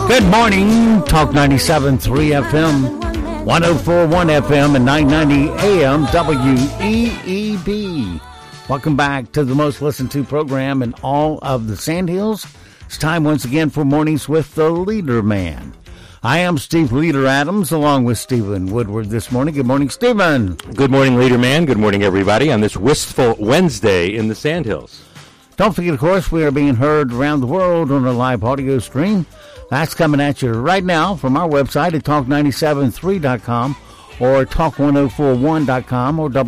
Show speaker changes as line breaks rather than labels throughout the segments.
Good morning, Talk 97.3 FM, 104.1 FM, and 990 AM WEEB. Welcome back to the most listened to program in all of the Sandhills. It's time once again for Mornings with the Leader Man. I am Steve Leader Adams, along with Stephen Woodward this morning. Good morning, Stephen.
Good morning, Leader Man. Good morning, everybody, on this wistful Wednesday in the Sandhills.
Don't forget, of course, we are being heard around the world on a live audio stream. That's coming at you right now from our website at talk973.com or talk1041.com or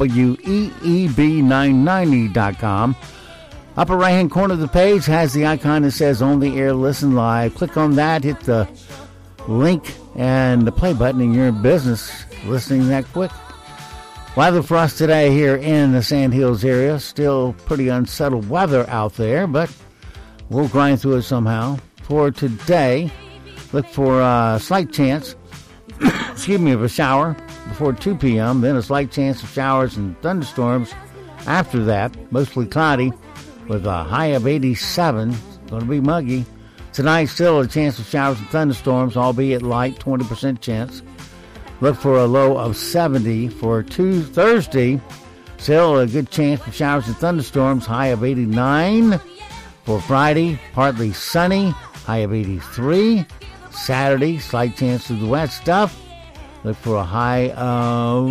WEEB990.com. Upper right-hand corner of the page has the icon that says On the Air Listen Live. Click on that, hit the link and the play button, and you're in business listening that quick. Weather for us today here in the Sandhills area. Still pretty unsettled weather out there, but we'll grind through it somehow. For today, look for a slight chance, of a shower before 2 p.m., then a slight chance of showers and thunderstorms after that. Mostly cloudy with a high of 87. It's going to be muggy. Tonight, still a chance of showers and thunderstorms, albeit light, 20% chance. Look for a low of 70 for Thursday. Still a good chance for showers and thunderstorms, high of 89. For Friday, partly sunny, high of 83. Saturday, slight chance of the wet stuff. Look for a high of,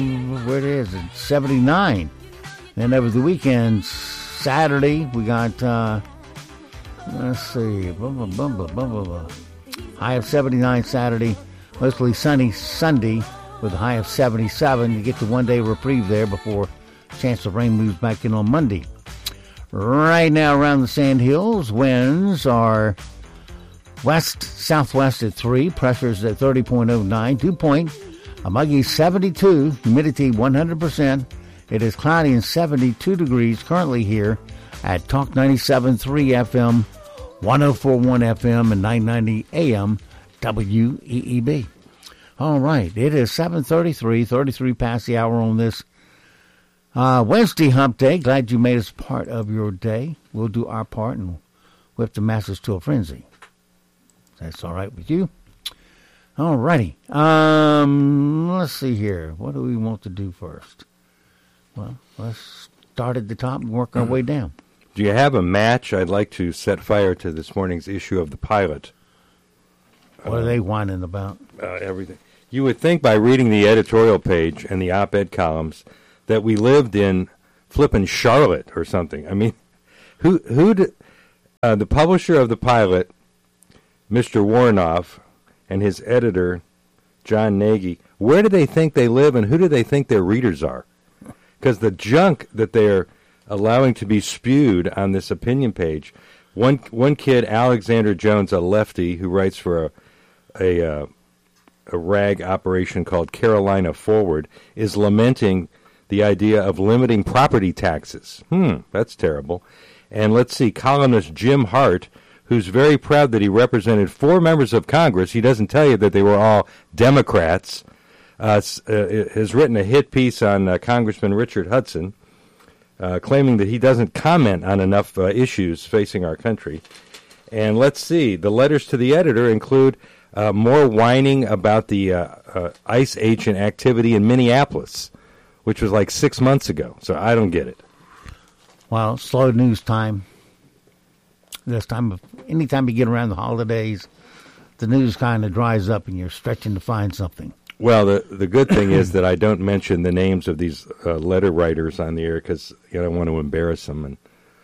79. Then over the weekend, Saturday, we got, high of 79 Saturday. Mostly sunny Sunday with a high of 77. You get the one-day reprieve there before chance of rain moves back in on Monday. Right now around the Sandhills, winds are west-southwest at 3, pressures at 30.09, dew point, a muggy 72, humidity 100%. It is cloudy and 72 degrees currently here at Talk 97.3 FM, 104.1 FM, and 990 AM WEEB. All right, it is 7:33, 33 past the hour on this Wednesday hump day. Glad you made us part of your day. We'll do our part and whip the masses to a frenzy. That's all right with you? All righty. Let's see here. What do we want to do first? Well, let's start at the top and work our way down.
Do you have a match? I'd like to set fire to this morning's issue of the Pilot.
What are they whining about?
Everything. You would think by reading the editorial page and the op-ed columns that we lived in flippin' Charlotte or something. I mean, the publisher of the Pilot, Mr. Warnoff, and his editor, John Nagy, where do they think they live and who do they think their readers are? Because the junk that they're allowing to be spewed on this opinion page, one kid, Alexander Jones, a lefty who writes for a rag operation called Carolina Forward, is lamenting the idea of limiting property taxes. That's terrible. And let's see, columnist Jim Hart, who's very proud that he represented 4 members of Congress, he doesn't tell you that they were all Democrats, has written a hit piece on Congressman Richard Hudson, claiming that he doesn't comment on enough issues facing our country. And let's see, the letters to the editor include more whining about the ICE agent activity in Minneapolis, which was like 6 months ago. So I don't get it.
Well, slow news time. Anytime you get around the holidays, the news kind of dries up and you're stretching to find something.
Well, the good thing is that I don't mention the names of these letter writers on the air because I don't want to embarrass them. And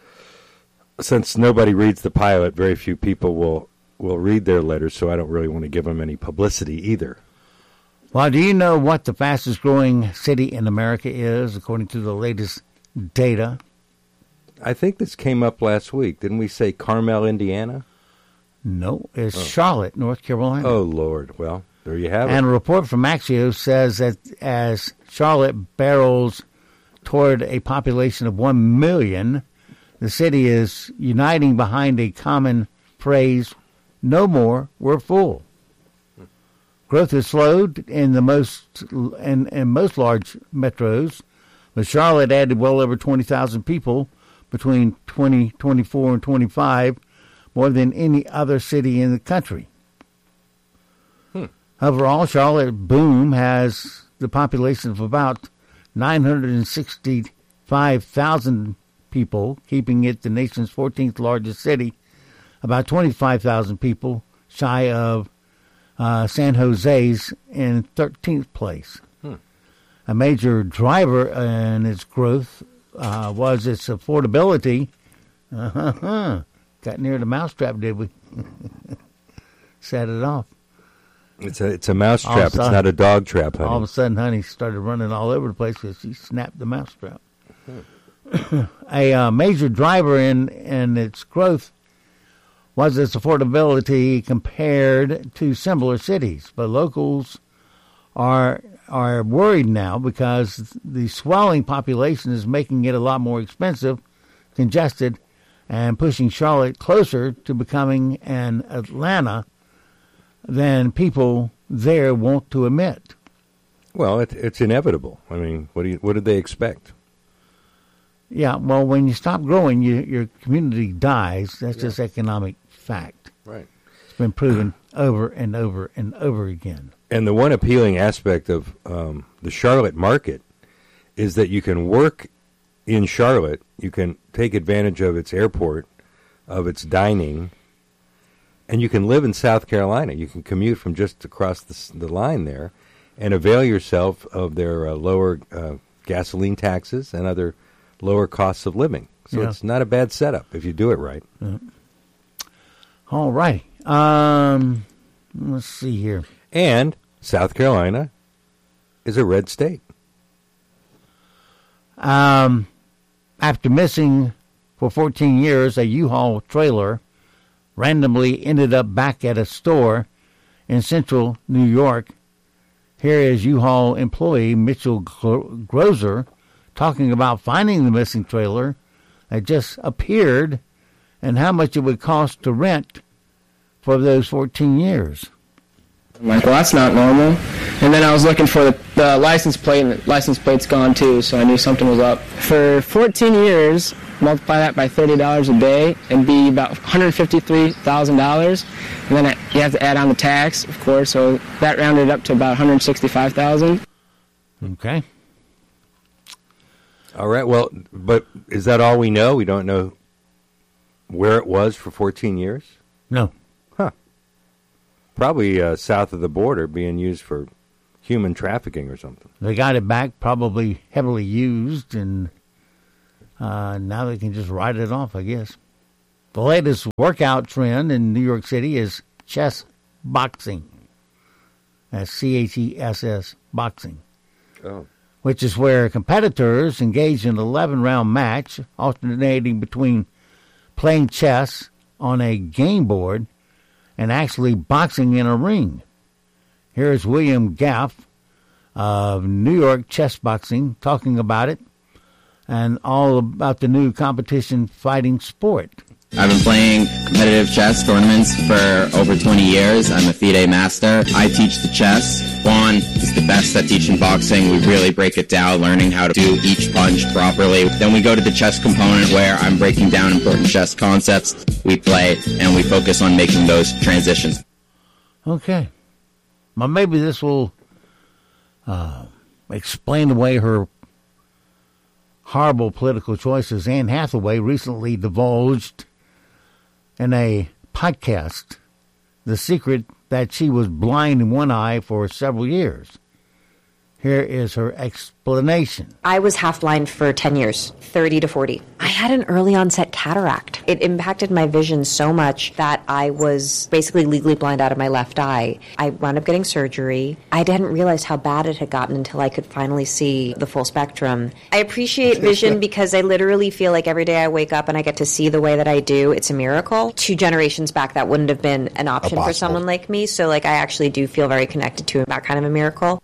since nobody reads the Pilot, very few people will read their letters, so I don't really want to give them any publicity either.
Well, do you know what the fastest growing city in America is, according to the latest data?
I think this came up last week. Didn't we say Carmel, Indiana?
No, it's Charlotte, North Carolina.
Oh, Lord. Well, there you have it.
And a report from Axios says that as Charlotte barrels toward a population of 1 million, the city is uniting behind a common phrase, no more, we're full. Growth has slowed in most large metros, but Charlotte added well over 20,000 people between 2024 and 25, more than any other city in the country. Overall, Charlotte Boom has the population of about 965,000 people, keeping it the nation's 14th largest city, about 25,000 people shy of San Jose's in 13th place. A major driver in its growth was its affordability. Got near the mousetrap, did we? Set it off.
It's a mousetrap. It's not a dog trap, honey.
All of a sudden, honey started running all over the place because she snapped the mousetrap. A major driver in its growth was its affordability compared to similar cities. But locals are worried now because the swelling population is making it a lot more expensive, congested, and pushing Charlotte closer to becoming an Atlanta than people there want to admit.
Well, it's inevitable. I mean, what did they expect?
Yeah, well, when you stop growing, your community dies. That's just economic fact.
Right.
It's been proven over and over and over again.
And the one appealing aspect of the Charlotte market is that you can work in Charlotte. You can take advantage of its airport, of its dining, and you can live in South Carolina. You can commute from just across the line there and avail yourself of their lower gasoline taxes and other lower costs of living. So it's not a bad setup if you do it right.
All right. Let's see here.
And South Carolina is a red state.
After missing for 14 years, a U-Haul trailer randomly ended up back at a store in central New York. Here is U-Haul employee Mitchell Grozer talking about finding the missing trailer that just appeared and how much it would cost to rent for those 14 years.
I'm like, well, that's not normal. And then I was looking for the license plate, and the license plate's gone too, so I knew something was up. For 14 years, multiply that by $30 a day, and be about $153,000. And then you have to add on the tax, of course, so that rounded up to about $165,000.
Okay.
All right, well, but is that all we know? We don't know where it was for 14 years?
No.
Huh. Probably south of the border, being used for human trafficking or something.
They got it back, probably heavily used, and now they can just write it off, I guess. The latest workout trend in New York City is chess boxing. That's CHESS boxing.
Oh.
Which is where competitors engage in an 11-round match, alternating between playing chess on a game board and actually boxing in a ring. Here's William Gaff of New York Chess Boxing talking about it and all about the new competition fighting sport.
I've been playing competitive chess tournaments for over 20 years. I'm a FIDE master. I teach the chess. Juan is the best at teaching boxing. We really break it down, learning how to do each punch properly. Then we go to the chess component where I'm breaking down important chess concepts. We play, and we focus on making those transitions.
Okay. Well, maybe this will explain away her horrible political choices. Anne Hathaway recently divulged in a podcast the secret that she was blind in one eye for several years. Here is her explanation.
I was half blind for 10 years, 30 to 40. I had an early onset cataract. It impacted my vision so much that I was basically legally blind out of my left eye. I wound up getting surgery. I hadn't realized how bad it had gotten until I could finally see the full spectrum. I appreciate vision because I literally feel like every day I wake up and I get to see the way that I do, it's a miracle. 2 generations back, that wouldn't have been an option for someone like me. So I actually do feel very connected to that kind of a miracle.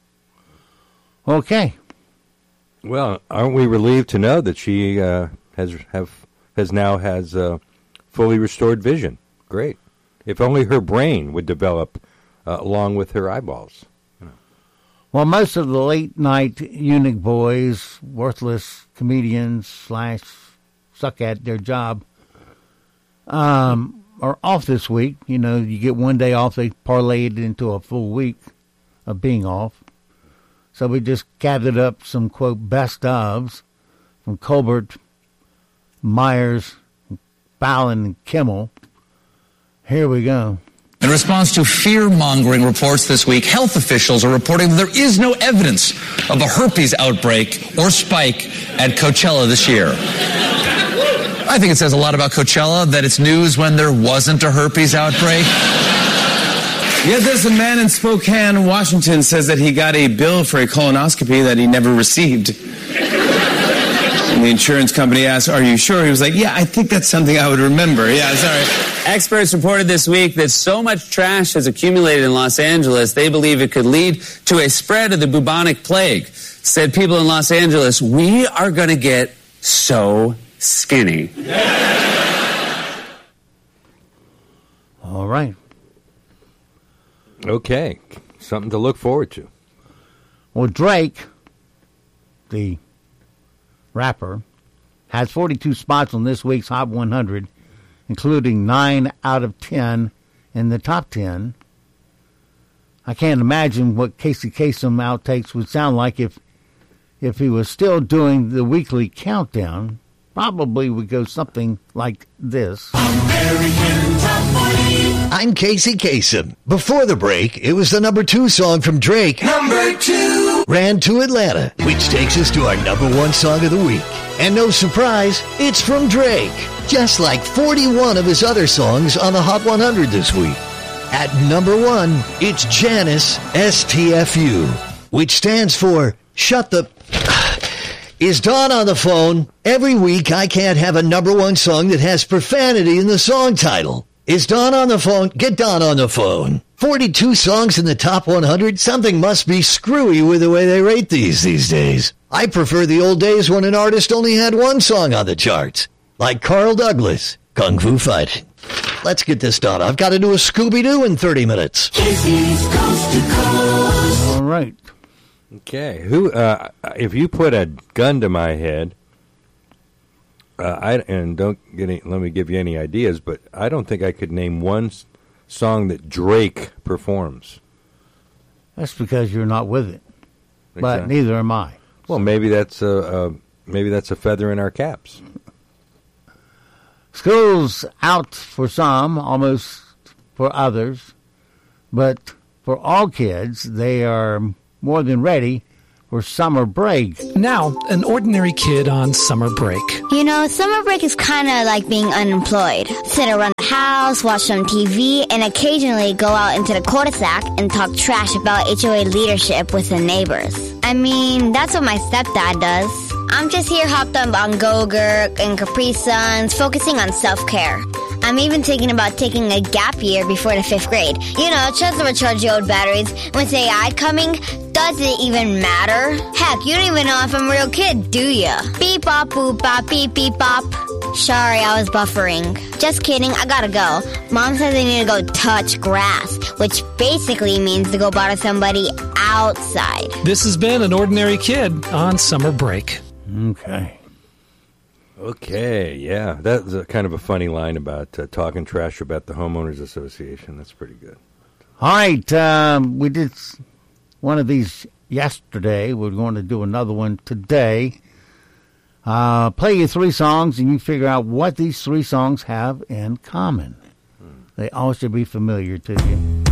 Okay.
Well, aren't we relieved to know that she has fully restored vision? Great. If only her brain would develop along with her eyeballs.
Well, most of the late-night eunuch boys, worthless comedians / suck at their job, are off this week, you know, you get one day off, they parlay it into a full week of being off. So we just gathered up some, quote, best ofs from Colbert, Myers, Fallon, and Kimmel. Here we go.
In response to fear-mongering reports this week, health officials are reporting that there is no evidence of a herpes outbreak or spike at Coachella this year. I think it says a lot about Coachella that it's news when there wasn't a herpes outbreak.
Yet there's a man in Spokane, Washington, says that he got a bill for a colonoscopy that he never received. And the insurance company asked, "Are you sure?" He was like, "Yeah, I think that's something I would remember. Yeah, sorry."
Experts reported this week that so much trash has accumulated in Los Angeles, they believe it could lead to a spread of the bubonic plague. Said people in Los Angeles, "We are going to get so skinny."
All right.
Okay, something to look forward to.
Well, Drake, the rapper, has 42 spots on this week's Hot 100, including 9 out of 10 in the top 10. I can't imagine what Casey Kasem outtakes would sound like if he was still doing the weekly countdown. Probably would go something like this.
I'm Casey Kasem. Before the break, it was the number 2 song from Drake. Number 2 ran to Atlanta, which takes us to our number 1 song of the week. And no surprise, it's from Drake, just like 41 of his other songs on the Hot 100 this week. At number 1, it's Janice STFU, which stands for Shut the... Is Dawn on the phone? Every week I can't have a number 1 song that has profanity in the song title. Is Dawn on the phone? Get Dawn on the phone. 42 songs in the top 100? Something must be screwy with the way they rate these days. I prefer the old days when an artist only had 1 song on the charts. Like Carl Douglas, Kung Fu Fighting. Let's get this done. I've got to do a Scooby-Doo in 30 minutes. Casey's Coast to Coast.
All right.
Okay, if you put a gun to my head, let me give you any ideas, but I don't think I could name one song that Drake performs.
That's because you're not with it, but
Exactly.
neither am I.
Well, maybe that's a feather in our caps.
School's out for some, almost for others, but for all kids, they are more than ready for summer break.
Now, an ordinary kid on summer break.
You know, summer break is kind of like being unemployed. Sit around the house, watch some TV, and occasionally go out into the cul-de-sac and talk trash about HOA leadership with the neighbors. I mean, that's what my stepdad does. I'm just here hopped up on Go-Gurt and Capri Suns, focusing on self-care. I'm even thinking about taking a gap year before the 5th grade. You know, just to recharge your old batteries. When's AI coming? Does it even matter? Heck, you don't even know if I'm a real kid, do ya? Beep bop boop bop beep beep bop. Sorry, I was buffering. Just kidding, I gotta go. Mom says I need to go touch grass, which basically means to go bother somebody outside.
This has been An Ordinary Kid on summer break.
Okay, yeah. That's kind of a funny line about talking trash about the Homeowners Association. That's pretty good.
All right, we did one of these yesterday. We're going to do another one today. Play you 3 songs, and you figure out what these 3 songs have in common. They all should be familiar to you.